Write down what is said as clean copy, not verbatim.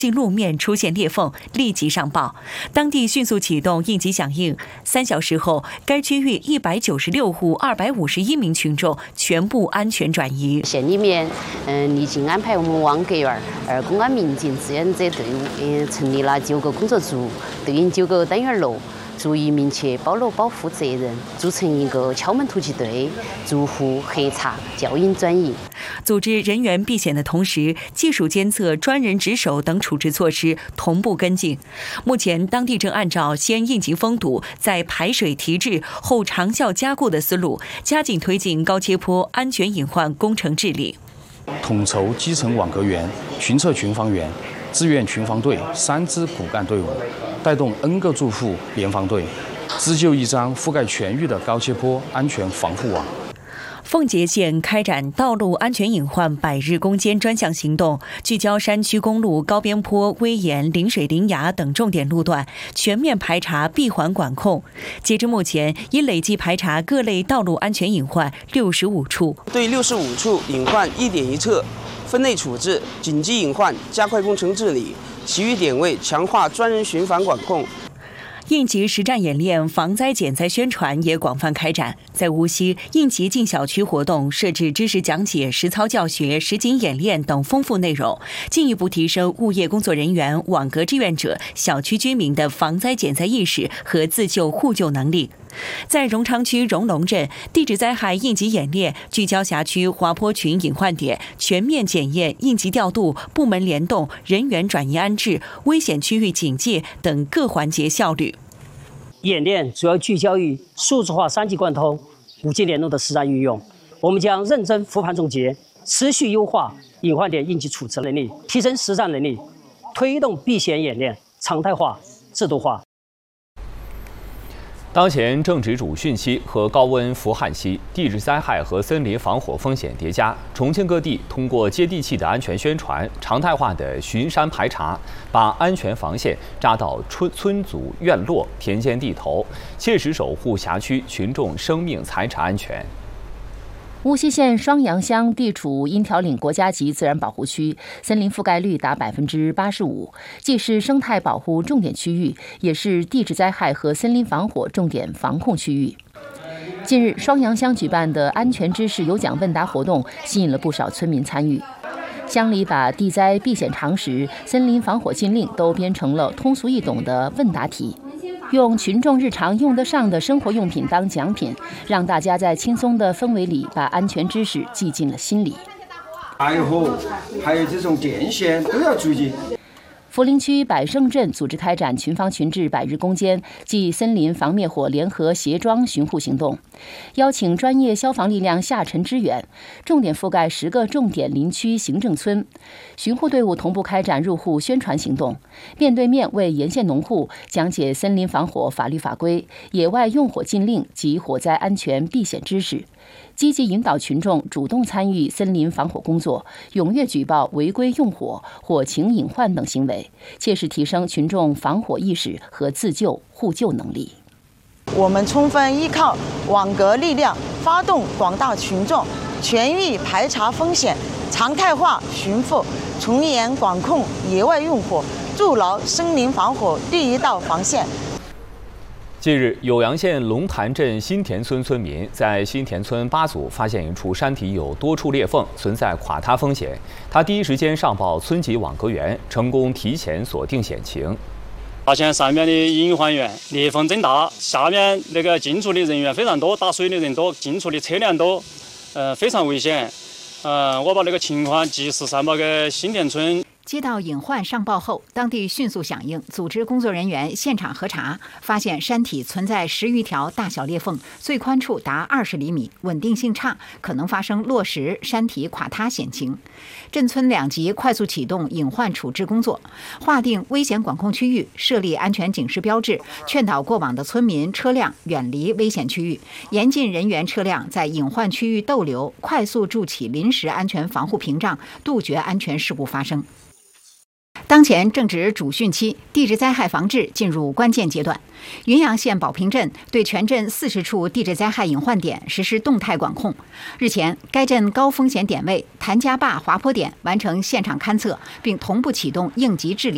路面出现裂缝，立即上报，当地迅速启动应急响应。3小时后，该区域196户251名群众全部安全转移。 县里面，立即安排我们网格员、公安民警志愿者队伍，成立了9个工作组，对应9个单元楼。逐一明确包楼保护责任，组成一个敲门突击队，逐户核查、教引转移。 组织人员避险的同时，技术监测、专人值守等处置措施同步跟进。目前，当地正按照先应急封堵，再排水提质后长效加固的思路，加紧推进高切坡安全隐患工程治理。 统筹基层网格员、巡测群防员、志愿群防队3支骨干队伍，带动 N 个住户联防队，织就一张覆盖全域的高切坡安全防护网。 奉节县开展道路安全隐患100日攻坚专项行动，聚焦山区公路高边坡、危岩、临水临崖等重点路段，全面排查闭环管控。截至目前，已累计排查各类道路安全隐患65处， 对65处隐患一点一测，分类处置，紧急隐患加快工程治理，其余点位强化专人巡防管控。 应急实战演练、防灾减灾宣传也广泛开展。在无锡，应急进小区活动设置知识讲解、实操教学、实景演练等丰富内容，进一步提升物业工作人员、网格志愿者、小区居民的防灾减灾意识和自救互救能力。在荣昌区荣龙镇，地质灾害应急演练聚焦辖区滑坡群隐患点，全面检验应急调度、部门联动、人员转移安置、危险区域警戒等各环节效率。 演练主要聚焦于数字化3级贯通、5G 联动的实战运用。我们将认真复盘总结，持续优化隐患点应急处置能力，提升实战能力，推动避险演练常态化、制度化。 当前正值主汛期和高温伏旱期，地质灾害和森林防火风险叠加。重庆各地通过接地气的安全宣传、常态化的巡山排查，把安全防线扎到村组、院落、田间地头，切实守护辖区群众生命财产安全。 无锡县双阳乡地处阴条岭国家级自然保护区，森林覆盖率达85%，既是生态保护重点区域，也是地质灾害和森林防火重点防控区域。近日，双阳乡举办的安全知识有奖问答活动吸引了不少村民参与。乡里把地灾避险常识、森林防火禁令都编成了通俗易懂的问答题，用群众日常用得上的生活用品当奖品，让大家在轻松的氛围里把安全知识记进了心里。 柴火还有这种电线都要注意。 涪陵区百盛镇组织开展群防群治100日攻坚暨森林防灭火联合协装巡护行动，邀请专业消防力量下沉支援，重点覆盖10个重点林区行政村。巡护队伍同步开展入户宣传行动，面对面为沿线农户讲解森林防火法律法规、野外用火禁令及火灾安全避险知识，积极引导群众主动参与森林防火工作，踊跃举报违规用火、火情隐患等行为，切实提升群众防火意识和自救互救能力。 我们充分依靠网格力量，发动广大群众全域排查风险，常态化巡抚，从严管控野外用火，筑牢森林防火第一道防线。 近日，酉阳县龙潭镇新田村村民在新田村8组发现一处山体有多处裂缝，存在垮塌风险。他第一时间上报村级网格员，成功提前锁定险情。 发现上面的隐患源裂缝增大，下面那个进出的人员非常多，打水的人多，进出的车辆多，非常危险。我把那个情况及时上报给新田村。 接到隐患上报后，当地迅速响应，组织工作人员现场核查，发现山体存在10余条大小裂缝，最宽处达20厘米，稳定性差，可能发生落石、山体垮塌险情。镇村2级快速启动隐患处置工作，划定危险管控区域，设立安全警示标志，劝导过往的村民车辆远离危险区域，严禁人员车辆在隐患区域逗留，快速筑起临时安全防护屏障，杜绝安全事故发生。当前正值主汛期，地质灾害防治进入关键阶段。云阳县保平镇对全镇40处地质灾害隐患点实施动态管控。日前，该镇高风险点位谭家坝滑坡点完成现场勘测，并同步启动应急治理